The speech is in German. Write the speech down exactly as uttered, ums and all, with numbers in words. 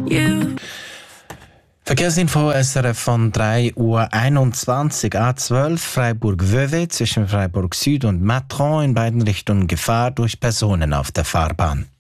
you. Verkehrsinfo S R F von drei Uhr einundzwanzig, A zwölf Freiburg-Vevey zwischen Freiburg Süd und Matron in beiden Richtungen Gefahr durch Personen auf der Fahrbahn.